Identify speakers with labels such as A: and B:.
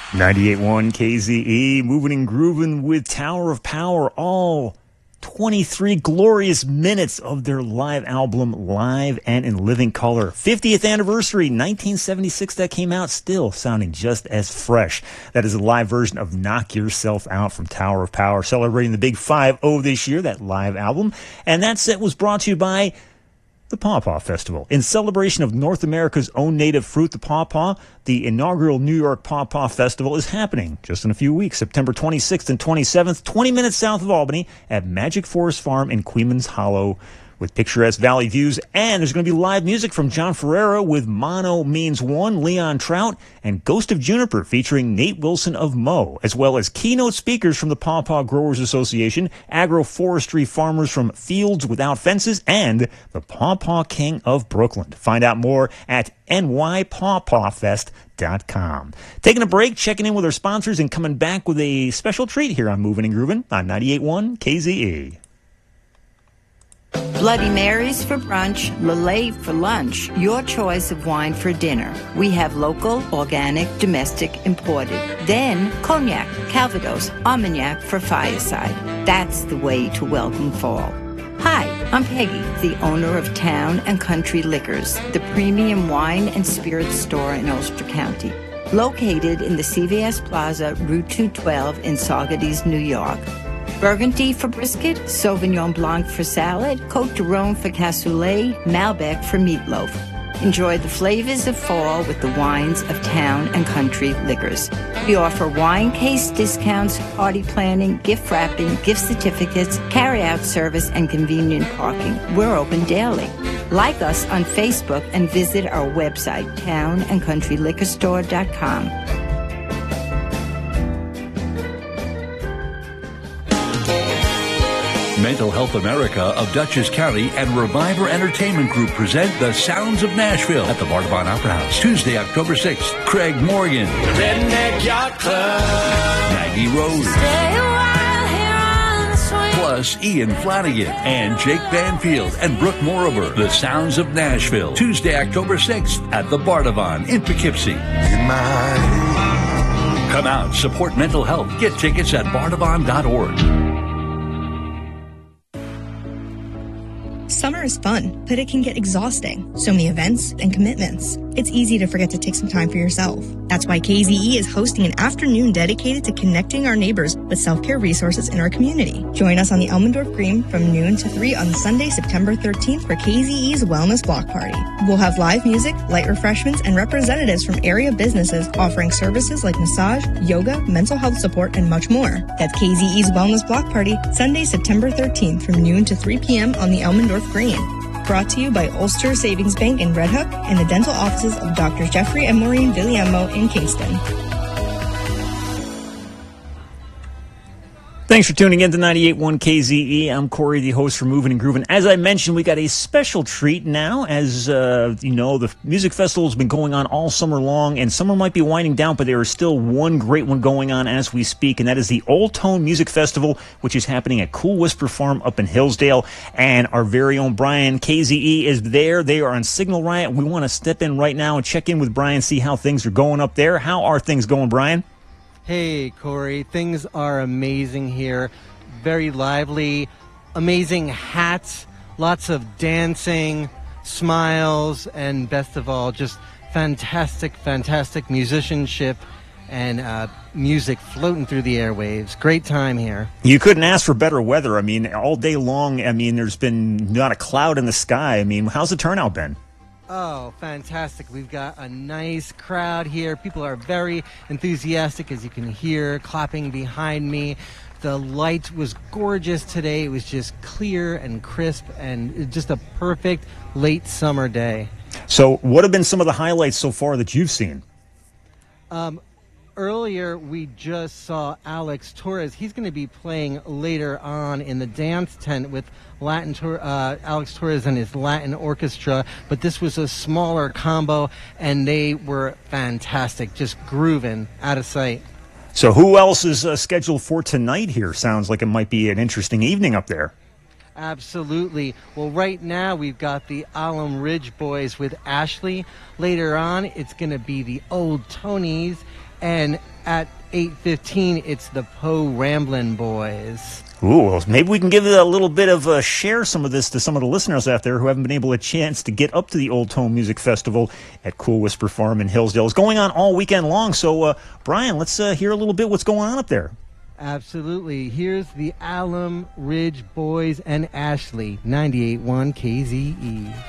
A: 98.1 KZE, moving and grooving with Tower of Power, all 23 glorious minutes of their live album, Live and in Living Color. 50th anniversary, 1976 that came out, still sounding just as fresh. That is a live version of Knock Yourself Out from Tower of Power, celebrating the big 5-0 this year, that live album. And that set was brought to you by the Pawpaw Festival. In celebration of North America's own native fruit, the pawpaw, the inaugural New York Pawpaw Festival is happening just in a few weeks, September 26th and 27th, 20 minutes south of Albany at Magic Forest Farm in Queens Hollow, with picturesque valley views. And there's going to be live music from John Ferrera with Mono Means One, Leon Trout, and Ghost of Juniper featuring Nate Wilson of Mo, as well as keynote speakers from the Pawpaw Growers Association, agroforestry farmers from Fields Without Fences, and the Pawpaw King of Brooklyn. Find out more at nypawpawfest.com. Taking a break, checking in with our sponsors, and coming back with a special treat here on Moving and Groovin' on 98.1 KZE.
B: Bloody Marys for brunch, Lillet for lunch, your choice of wine for dinner. We have local, organic, domestic, imported. Then Cognac, Calvados, Armagnac for fireside. That's the way to welcome fall. Hi, I'm Peggy, the owner of Town and Country Liquors, the premium wine and spirits store in Ulster County. Located in the CVS Plaza, Route 212 in Saugerties, New York. Burgundy for brisket, Sauvignon Blanc for salad, Côte de Rhône for cassoulet, Malbec for meatloaf. Enjoy the flavors of fall with the wines of Town and Country Liquors. We offer wine case discounts, party planning, gift wrapping, gift certificates, carry-out service, and convenient parking. We're open daily. Like us on Facebook and visit our website, townandcountryliquorstore.com.
C: Mental Health America of Dutchess County and Reviver Entertainment Group present The Sounds of Nashville at the Bardavon Opera House, Tuesday, October 6th. Craig Morgan,
D: The Redneck Yacht Club,
C: Maggie Rose,
D: Stay a while here on the swing.
C: plus Ian Flanagan and Jake Banfield and Brooke Morover. The Sounds of Nashville, Tuesday, October 6th at the Bardavon in Poughkeepsie. Come out, support mental health. Get tickets at bardavon.org.
E: Summer is fun, but it can get exhausting. So many events and commitments. It's easy to forget to take some time for yourself. That's why KZE is hosting an afternoon dedicated to connecting our neighbors with self-care resources in our community. Join us on the Elmendorf Green from noon to 3 on Sunday, September 13th for KZE's Wellness Block Party. We'll have live music, light refreshments, and representatives from area businesses offering services like massage, yoga, mental health support, and much more. That's KZE's Wellness Block Party, Sunday, September 13th from noon to 3 p.m. on the Elmendorf Green. Brought to you by Ulster Savings Bank in Red Hook and the dental offices of Dr. Jeffrey and Maureen Villiamo in Kingston.
A: Thanks for tuning in to 98.1 KZE. I'm Corey, the host for Moving and Groovin'. As I mentioned, we got a special treat now. As you know, the music festival has been going on all summer long, and summer might be winding down, but there is still one great one going on as we speak, and that is the Old Tone Music Festival, which is happening at Cool Whisper Farm up in Hillsdale. And our very own Brian, KZE, is there. They are on Signal Riot. We want to step in right now and check in with Brian, see how things are going up there. How are things going, Brian?
F: Hey, Corey. Things are amazing here. Very lively, amazing hats, lots of dancing, smiles, and best of all, just fantastic, fantastic musicianship and music floating through the airwaves. Great time here.
A: You couldn't ask for better weather. I mean, all day long, I mean, there's been not a cloud in the sky. I mean, how's the turnout been?
F: Oh, fantastic. We've got a nice crowd here. People are very enthusiastic, as you can hear, clapping behind me. The light was gorgeous today. It was just clear and crisp and just a perfect late summer day.
A: So what have been some of the highlights so far that you've seen?
F: Earlier, we just saw Alex Torres. He's going to be playing later on in the dance tent with Alex Torres and his Latin orchestra. But this was a smaller combo, and they were fantastic, just grooving out of sight.
A: So who else is scheduled for tonight here? Sounds like it might be an interesting evening up there.
F: Absolutely. Well, right now we've got the Alum Ridge Boys with Ashley. Later on, it's going to be the Old Tonys. And at 8:15, it's the Poe Ramblin' Boys.
A: Ooh, well, maybe we can give it a little bit of share some of this to some of the listeners out there who haven't been able a chance to get up to the Old Tone Music Festival at Cool Whisper Farm in Hillsdale. It's going on all weekend long. So, Brian, let's hear a little bit what's going on up there.
F: Absolutely. Here's the Alum Ridge Boys and Ashley, 98.1 KZE.